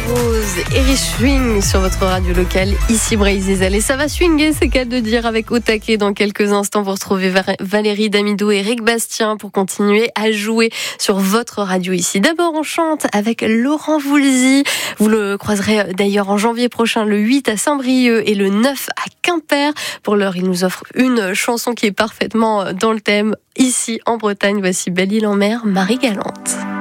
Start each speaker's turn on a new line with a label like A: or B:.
A: Rose et Rich Swing sur votre radio locale, ici Brésil. Et ça va swinguer, c'est qu'à de dire, avec Au Taquet. Dans quelques instants, vous retrouvez Valérie Damido et Eric Bastien pour continuer à jouer sur votre radio ici. D'abord, on chante avec Laurent Voulzy. Vous le croiserez d'ailleurs en janvier prochain, le 8 à Saint-Brieuc et le 9 à Quimper. Pour l'heure, il nous offre une chanson qui est parfaitement dans le thème. Ici, en Bretagne, voici Belle-Île-en-Mer, Marie Galante.